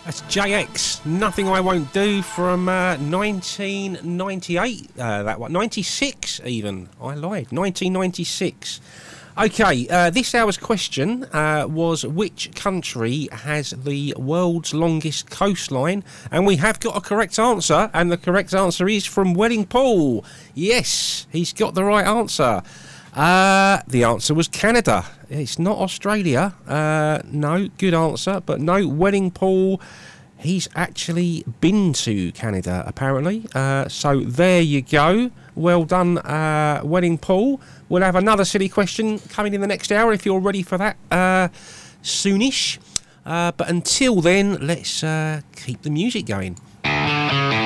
That's JX, Nothing I Won't Do from 1998. That one, 96 even. I lied. 1996. Okay, this hour's question was which country has the world's longest coastline? And we have got a correct answer, and the correct answer is from Welling Paul. Yes, he's got the right answer. The answer was Canada. It's not Australia. No, good answer, but no, Welling Paul, he's actually been to Canada, apparently. So there you go. Well done, Welling Paul. We'll have another silly question coming in the next hour if you're ready for that soonish. But until then, let's keep the music going.